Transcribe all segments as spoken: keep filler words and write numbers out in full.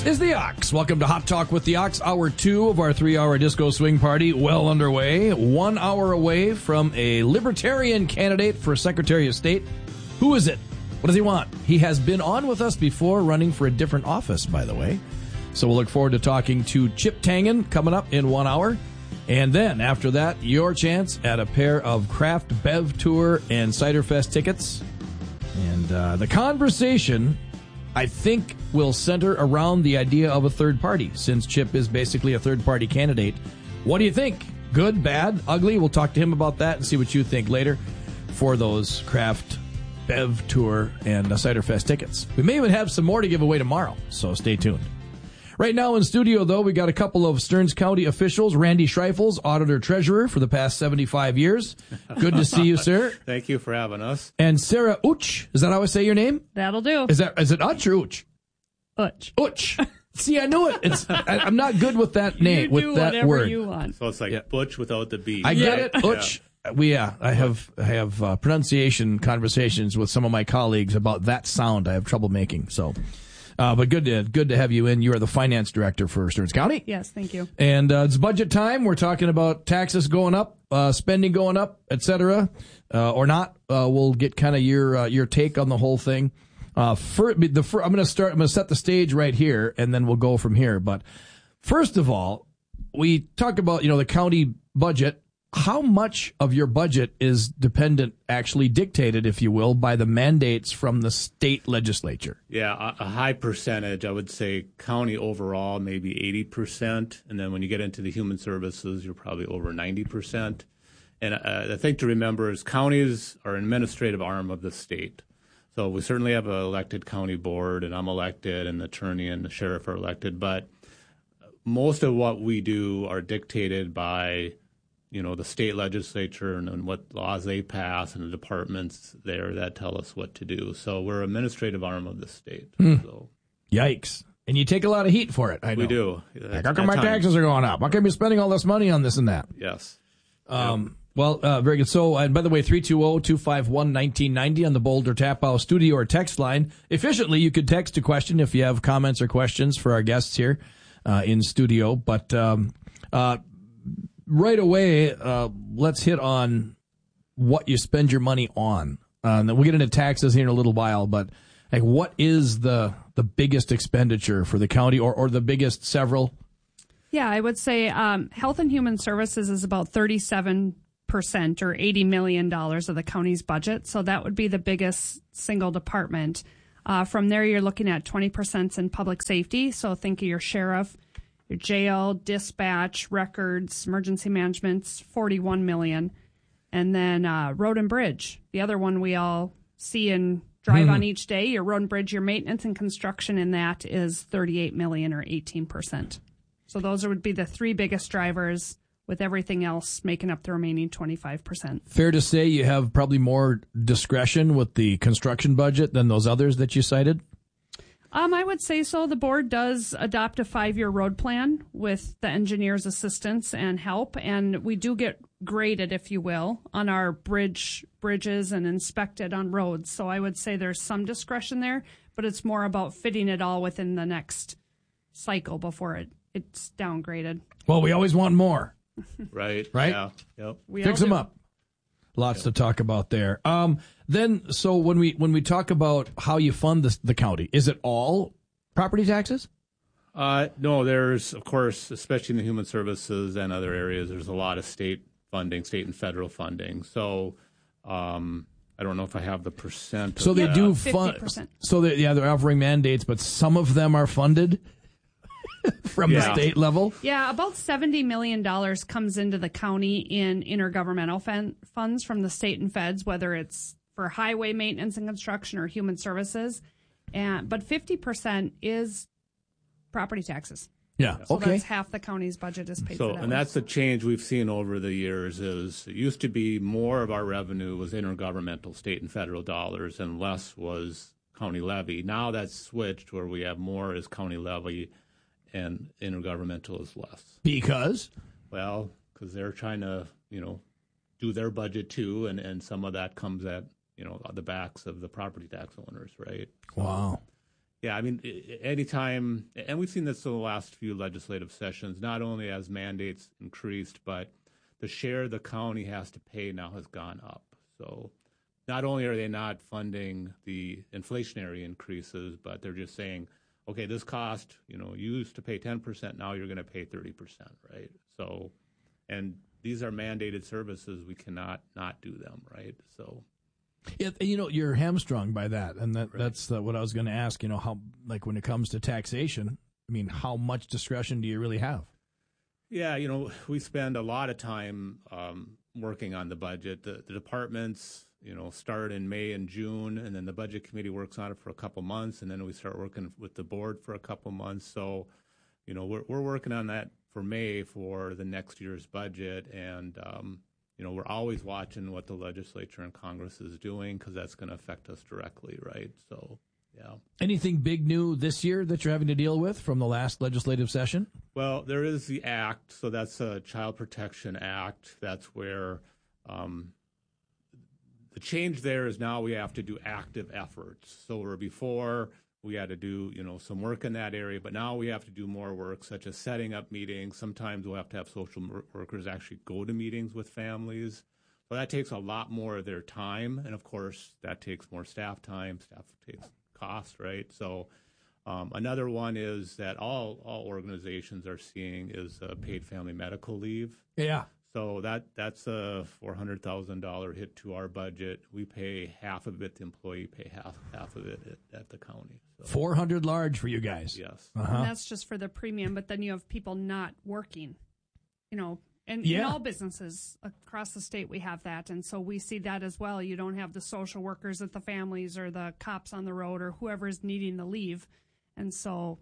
is the Ox. Welcome to Hot Talk with the Ox. Hour two of our three-hour disco swing party well underway. One hour away from a libertarian candidate for Secretary of State. Who is it? What does he want? He has been on with us before, running for a different office, by the way. So we'll look forward to talking to Chip Tangen coming up in one hour. And then, after that, your chance at a pair of Craft Bev Tour and Cider Fest tickets. And uh, the conversation, I think, will center around the idea of a third party, since Chip is basically a third-party candidate. What do you think? Good, bad, ugly? We'll talk to him about that and see what you think later for those Craft Bev Tour and uh, Cider Fest tickets. We may even have some more to give away tomorrow, so stay tuned. Right now in studio, though, we got a couple of Stearns County officials. Randy Schreifels, auditor-treasurer for the past seventy-five years. Good to see you, sir. Thank you for having us. And Sarah Uch. Is that how I say your name? That'll do. Is that is it Uch or Uch? Uch. Uch. See, I knew it. It's I, I'm not good with that name, you with do that whatever word. You want. So it's like yeah. Butch without the B. I right? get it. Uch. Yeah. We, yeah, I have I have uh, pronunciation conversations with some of my colleagues about that sound I have trouble making, so... Uh, but good to good to have you in. You are the finance director for Stearns County. Yes, thank you. And uh, it's budget time. We're talking about taxes going up, uh, spending going up, et cetera, uh, or not. Uh, we'll get kind of your uh, your take on the whole thing. Uh, for, the, for, I'm going to start. I'm going to set the stage right here, and then we'll go from here. But first of all, we talk about you know the county budget. How much of your budget is dependent, actually dictated, if you will, by the mandates from the state legislature? Yeah, a, a high percentage. I would say county overall, maybe eighty percent. And then when you get into the human services, you're probably over ninety percent. And uh, the thing to remember is counties are an administrative arm of the state. So we certainly have an elected county board, and I'm elected, and the attorney and the sheriff are elected. But most of what we do are dictated by you know, the state legislature and, and what laws they pass and the departments there that tell us what to do. So we're an administrative arm of the state. Hmm. So. Yikes. And you take a lot of heat for it, I know. We do. Like, how come my taxes are going up? How come you're spending all this money on this and that? Yes. Um, yep. Well, uh, very good. So, and by the way, three two zero, two five one, one nine nine zero on the Boulder Tap House studio or text line. Efficiently, you could text a question if you have comments or questions for our guests here uh, in studio. But um, uh right away, uh, let's hit on what you spend your money on. Uh, and then we'll get into taxes here in a little while, but like, what is the the biggest expenditure for the county, or, or the biggest several? Yeah, I would say um, Health and Human Services is about thirty-seven percent or eighty million dollars of the county's budget. So that would be the biggest single department. Uh, from there, you're looking at twenty percent in public safety. So think of your sheriff, your jail, dispatch, records, emergency management's forty-one million dollars. And then uh, road and bridge, the other one we all see and drive mm. on each day. Your road and bridge, your maintenance and construction in that is thirty-eight million dollars or eighteen percent. So those would be the three biggest drivers, with everything else making up the remaining twenty-five percent. Fair to say you have probably more discretion with the construction budget than those others that you cited? Um, I would say so. The board does adopt a five-year road plan with the engineer's assistance and help, and we do get graded, if you will, on our bridge bridges and inspected on roads. So I would say there's some discretion there, but it's more about fitting it all within the next cycle before it, it's downgraded. Well, we always want more. Right. Right? Yeah. Yep. We Fix them up. Lots to talk about there. Um, then, so when we when we talk about how you fund the, the county, is it all property taxes? Uh, no, there's, of course, especially in the human services and other areas, there's a lot of state funding, state and federal funding. So um, I don't know if I have the percent. So of they that. do fund. So they, yeah, they're offering mandates, but some of them are funded from yeah. the state level? Yeah, about seventy million dollars comes into the county in intergovernmental fan- funds from the state and feds, whether it's for highway maintenance and construction or human services. And But fifty percent is property taxes. Yeah, so okay. that's half the county's budget is paid so, for that and way. that's the change we've seen over the years is it used to be more of our revenue was intergovernmental state and federal dollars and less was county levy. Now that's switched where we have more as county levy and intergovernmental is less. Because? Well, because they're trying to, you know, do their budget too, and, and some of that comes at, you know, the backs of the property tax owners, right? Wow. Yeah, I mean, anytime, and we've seen this in the last few legislative sessions, not only as mandates increased, but the share the county has to pay now has gone up. So not only are they not funding the inflationary increases, but they're just saying, okay, this cost, you know, you used to pay ten percent, now you're going to pay thirty percent, right? So, and these are mandated services. We cannot not do them, right? So. Yeah, you know, you're hamstrung by that, and that, Right. that's uh, what I was going to ask. You know, how, like, when it comes to taxation, I mean, how much discretion do you really have? Yeah, you know, we spend a lot of time um, working on the budget. The, the departments, you know, start in May and June, and then the budget committee works on it for a couple months, and then we start working with the board for a couple months. So, you know, we're we're working on that for May for the next year's budget, and um, you know, we're always watching what the legislature and Congress is doing because that's going to affect us directly, right? So, yeah. Anything big new this year that you're having to deal with from the last legislative session? Well, there is the act, so that's a Child Protection Act. That's where um, the change there is now we have to do active efforts. So where before we had to do, you know, some work in that area, but now we have to do more work, such as setting up meetings. Sometimes we'll have to have social workers actually go to meetings with families. So that takes a lot more of their time, and of course that takes more staff time. Staff takes cost, right? So um, another one is that all all organizations are seeing is uh, paid family medical leave. Yeah. So that that's a four hundred thousand dollars hit to our budget. We pay half of it. The employee pay half half of it at, at the county. So, four hundred large for you guys. yes. Uh-huh. And that's just for the premium, but then you have people not working, you know, and in Yeah. all businesses across the state we have that. And so we see that as well. You don't have the social workers at the families or the cops on the road or whoever is needing the leave. And so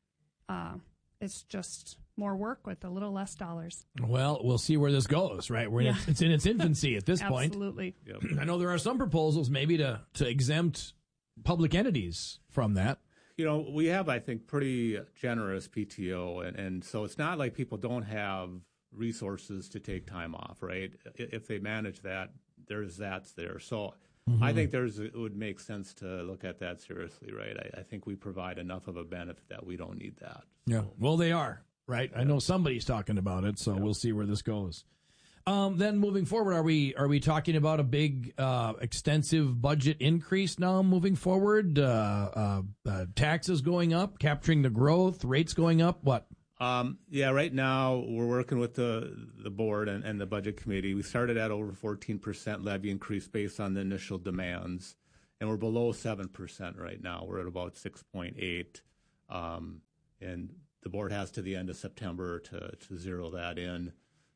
uh, it's just more work with a little less dollars. Well, we'll see where this goes, right? We're in Yeah. its, it's in its infancy at this point. Absolutely. Yep. I know there are some proposals maybe to, to exempt public entities from that. You know, we have, I think, pretty generous P T O, and, and so it's not like people don't have resources to take time off, right? If they manage that, there's that's there. So mm-hmm. I think there's it would make sense to look at that seriously, right? I, I think we provide enough of a benefit that we don't need that. Yeah. Well, they are, right? I know somebody's talking about it, so we'll see where this goes. Um, then moving forward, are we are we talking about a big, uh, extensive budget increase now moving forward? Uh, uh, uh, taxes going up, capturing the growth, rates going up, what? Um, yeah, right now we're working with the the board and, and the budget committee. We started at over fourteen percent levy increase based on the initial demands, and we're below seven percent right now. We're at about six point eight, um, and the board has to the end of September to, to zero that in.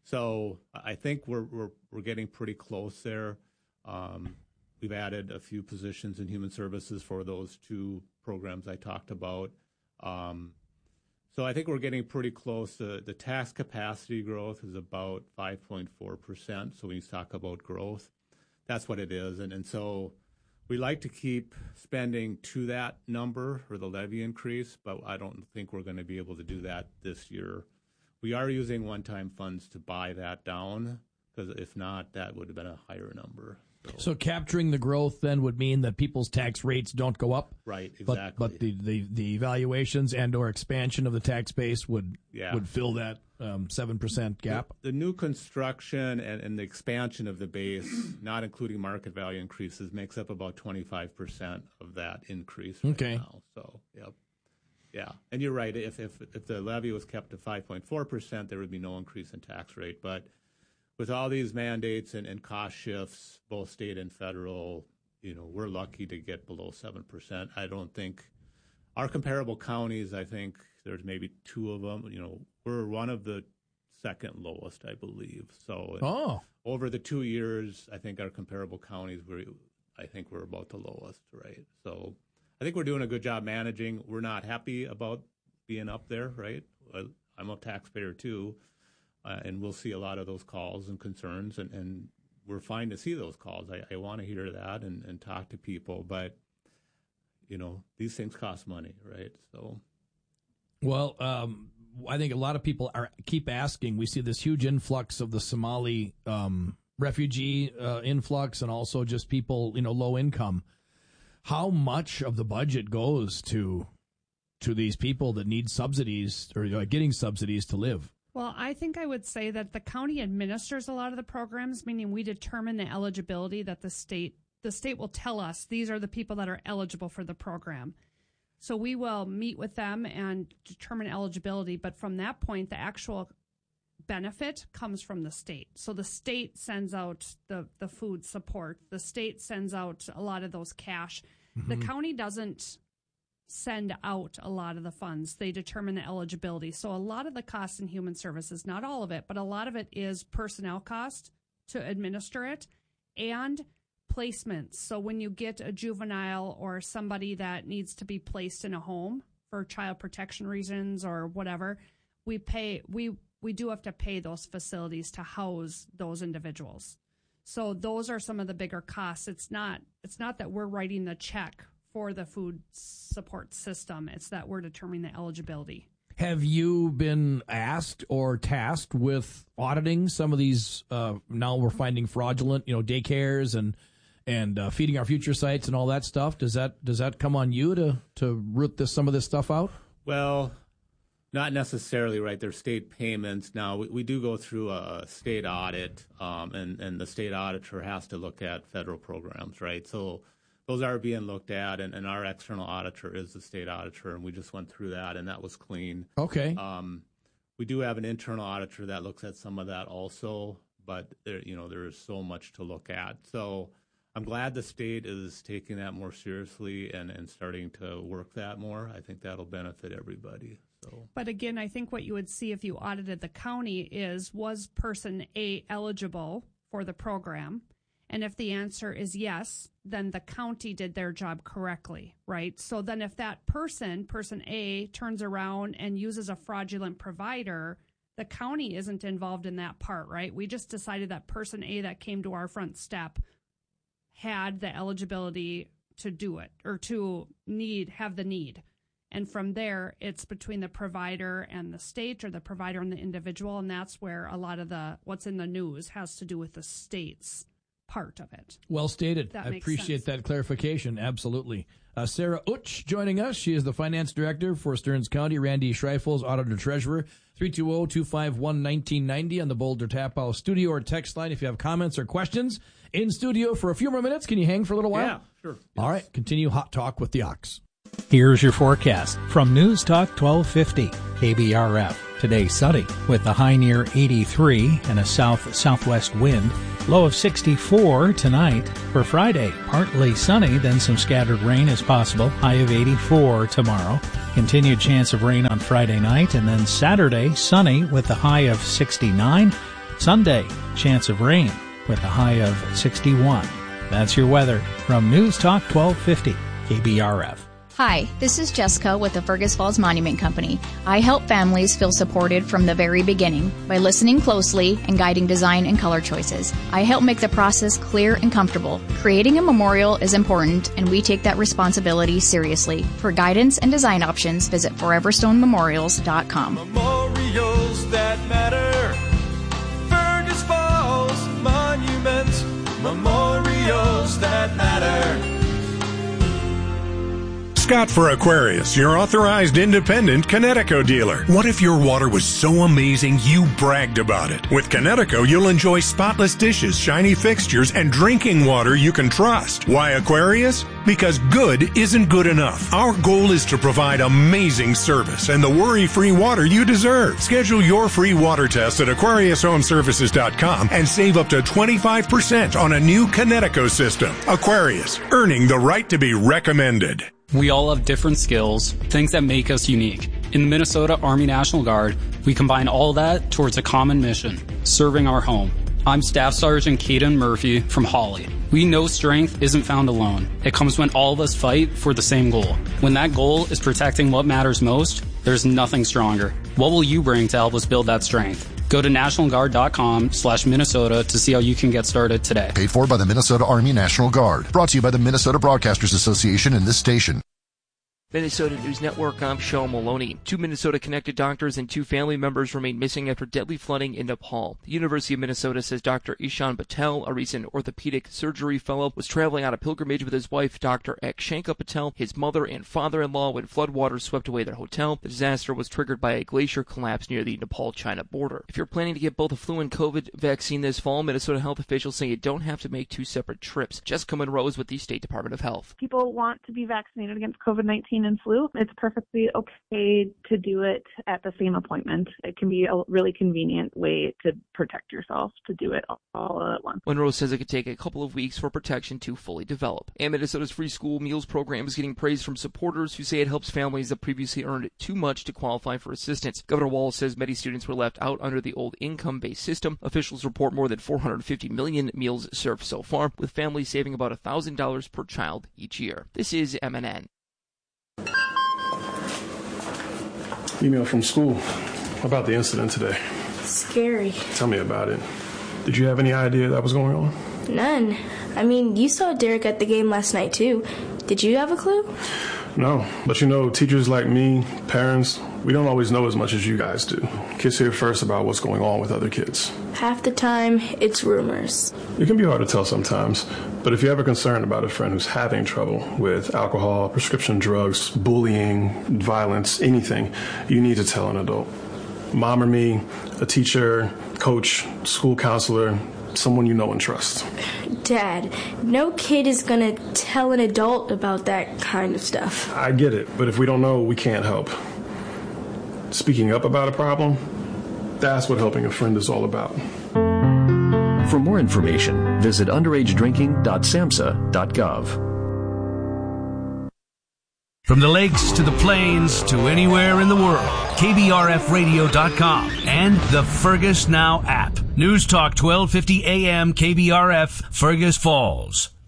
So I think we're we're we're getting pretty close there. Um, we've added a few positions in human services for those two programs I talked about. Um, so I think we're getting pretty close. The, the tax capacity growth is about five point four percent. So when you talk about growth, that's what it is. And and so we like to keep spending to that number or the levy increase, but I don't think we're going to be able to do that this year. We are using one-time funds to buy that down, because if not, that would have been a higher number. So, So capturing the growth then would mean that people's tax rates don't go up? right, But, exactly. but the, the, the evaluations and or expansion of the tax base would Yeah. would fill that um, seven percent gap? The new construction and, and the expansion of the base, not including market value increases, makes up about twenty-five percent of that increase right Okay. now. So, yep. Yeah, and you're right. If if if the levy was kept to five point four percent, there would be no increase in tax rate. But with all these mandates and, and cost shifts, both state and federal, you know, we're lucky to get below seven percent. I don't think our comparable counties, I think there's maybe two of them. You know, we're one of the second lowest, I believe. So Oh. over the two years, I think our comparable counties, we're, I think we're about the lowest, right? So I think we're doing a good job managing. We're not happy about being up there, right? I'm a taxpayer too, uh, and we'll see a lot of those calls and concerns, and, and we're fine to see those calls. I, I want to hear that and, and talk to people, but, you know, these things cost money, right? So, Well, um, I think a lot of people are keep asking. We see this huge influx of the Somali um, refugee uh, influx, and also just people, you know, low income. How much of the budget goes to to these people that need subsidies or uh, getting subsidies to live? Well, I think I would say that the county administers a lot of the programs, meaning we determine the eligibility that the state, the state will tell us these are the people that are eligible for the program. So we will meet with them and determine eligibility. But from that point, the actual benefit comes from the state. So the state sends out the, the food support. The state sends out a lot of those cash. Mm-hmm. The county doesn't send out a lot of the funds. They determine the eligibility. So a lot of the costs in human services, not all of it, but a lot of it is personnel cost to administer it and placements. So when you get a juvenile or somebody that needs to be placed in a home for child protection reasons or whatever, we pay, we, we do have to pay those facilities to house those individuals. So those are some of the bigger costs. It's not, it's not that we're writing the check for the food support system. It's that we're determining the eligibility. Have you been asked or tasked with auditing some of these, uh, now we're finding fraudulent, you know, daycares and and uh, feeding our future sites and all that stuff? Does that does that come on you to, to root this some of this stuff out? Well, not necessarily, right? They're state payments. Now, we, we do go through a state audit, um, and, and the state auditor has to look at federal programs, right? So those are being looked at, and, and our external auditor is the state auditor, and we just went through that, and that was clean. Okay. Um, we do have an internal auditor that looks at some of that also, but there, you know, there is so much to look at. So I'm glad the state is taking that more seriously and, and starting to work that more. I think that'll benefit everybody. So. But again, I think what you would see if you audited the county is, was person A eligible for the program? And if the answer is yes, then the county did their job correctly, right? So then if that person, person A, turns around and uses a fraudulent provider, the county isn't involved in that part, right? We just decided that person A that came to our front step had the eligibility to do it or to need, have the need. And from there, it's between the provider and the state or the provider and the individual. And that's where a lot of the what's in the news has to do with the state's part of it. Well stated. I appreciate sense. that clarification. Absolutely. Uh, Sarah Utsch joining us. She is the finance director for Stearns County. Randy Schreifels, auditor treasurer. three two zero, two five one, one nine nine zero on the Boulder Tap House studio or text line if you have comments or questions. In studio for a few more minutes. Can you hang for a little while? Yeah, sure. Yes. All right. Continue Hot Talk with the Ox. Here's your forecast from News Talk twelve fifty K B R F. Today sunny with a high near eighty-three and a south-southwest wind. Low of sixty-four tonight. For Friday, partly sunny, then some scattered rain is possible. High of eighty-four tomorrow. Continued chance of rain on Friday night, and then Saturday, sunny with a high of sixty-nine. Sunday, chance of rain with a high of sixty-one. That's your weather from News Talk twelve fifty K B R F. Hi, this is Jessica with the Fergus Falls Monument Company. I help families feel supported from the very beginning by listening closely and guiding design and color choices. I help make the process clear and comfortable. Creating a memorial is important, and we take that responsibility seriously. For guidance and design options, visit forever stone memorials dot com. Memorials that matter. Fergus Falls Monument. Memorials that matter. Scott for Aquarius, your authorized independent Connecticut dealer. What if your water was so amazing you bragged about it? With Connecticut, you'll enjoy spotless dishes, shiny fixtures, and drinking water you can trust. Why Aquarius? Because good isn't good enough. Our goal is to provide amazing service and the worry-free water you deserve. Schedule your free water test at aquarius home services dot com and save up to twenty-five percent on a new Connecticut system. Aquarius, earning the right to be recommended. We all have different skills, things that make us unique. In the Minnesota Army National Guard, we combine all that towards a common mission, serving our home. I'm Staff Sergeant Caden Murphy from Hawley. We know strength isn't found alone. It comes when all of us fight for the same goal. When that goal is protecting what matters most, there's nothing stronger. What will you bring to help us build that strength? Go to national guard dot com slash Minnesota to see how you can get started today. Paid for by the Minnesota Army National Guard. Brought to you by the Minnesota Broadcasters Association and this station. Minnesota News Network, I'm Sean Maloney. Two Minnesota-connected doctors and two family members remain missing after deadly flooding in Nepal. The University of Minnesota says Doctor Ishan Patel, a recent orthopedic surgery fellow, was traveling on a pilgrimage with his wife, Doctor Akshanka Patel, his mother and father-in-law when floodwaters swept away their hotel. The disaster was triggered by a glacier collapse near the Nepal-China border. If you're planning to get both a flu and COVID vaccine this fall, Minnesota health officials say you don't have to make two separate trips. Jessica Monroe is with the State Department of Health. People want to be vaccinated against COVID nineteen and flu. It's perfectly okay to do it at the same appointment. It can be a really convenient way to protect yourself, to do it all at once. Monroe says it could take a couple of weeks for protection to fully develop. And Minnesota's free school meals program is getting praise from supporters who say it helps families that previously earned too much to qualify for assistance. Governor Walz says many students were left out under the old income-based system. Officials report more than four hundred fifty million meals served so far, with families saving about one thousand dollars per child each year. This is M N N. Email from school about the incident today. Scary. Tell me about it. Did you have any idea that was going on? None. I mean, you saw Derek at the game last night, too. Did you have a clue? No, but you know, teachers like me, parents, we don't always know as much as you guys do. Kids hear first about what's going on with other kids. Half the time, it's rumors. It can be hard to tell sometimes, but if you're ever concerned about a friend who's having trouble with alcohol, prescription drugs, bullying, violence, anything, you need to tell an adult. Mom or me, a teacher, coach, school counselor, someone you know and trust. Dad, no kid is gonna tell an adult about that kind of stuff. I get it, but if we don't know, we can't help. Speaking up about a problem, that's what helping a friend is all about. For more information, visit underage drinking dot samhsa dot gov. From the lakes to the plains to anywhere in the world, K B R F radio dot com and the Fergus Now app. News Talk twelve fifty A M K B R F, Fergus Falls.